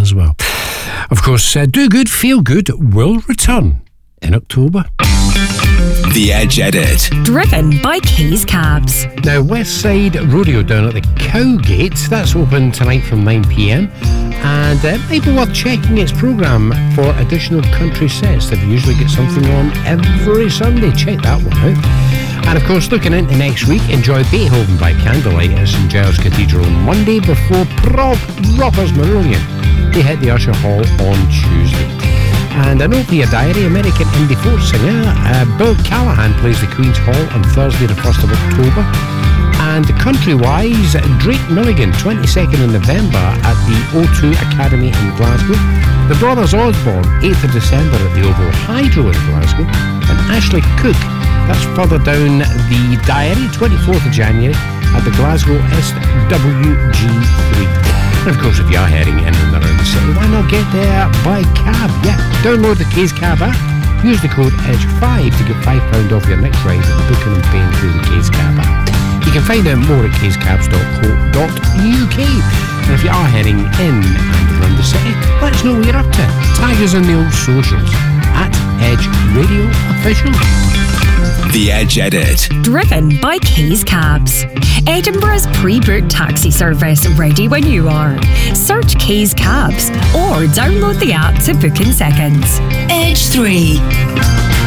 as well. Of course, Do Good, Feel Good will return in October. The Edge Edit. Driven by Keys Cabs. Now, West Side Rodeo down at the Cowgate, that's open tonight from 9pm. And it might be worth checking its programme for additional country sets. They usually get something on every Sunday. Check that one out. And of course, looking into next week, enjoy Beethoven by candlelight at St Giles Cathedral on Monday before Robbers Marillion. They hit the Usher Hall on Tuesday. And a note for your diary, American indie folk singer Bill Callahan plays the Queen's Hall on Thursday the 1st of October. And country-wise, Drake Milligan, 22nd of November at the O2 Academy in Glasgow. The Brothers Osborne, 8th of December at the Oval Hydro in Glasgow. And Ashley Cook, that's further down the diary, 24th of January at the Glasgow SWG3. And of course, if you are heading in and around the city, why not get there by cab? Yeah, download the Keys Cab app. Use the code EDGE5 to get £5 off your next ride at booking and paying through the Keys Cab app. You can find out more at keyscabs.co.uk. And if you are heading in and around the city, let us know what you're up to. Tag us on the old socials at Edge Radio Official. The Edge Edit. Driven by Keys Cabs. Edinburgh's pre-booked taxi service, ready when you are. Search Keys Cabs or download the app to book in seconds. Edge 3.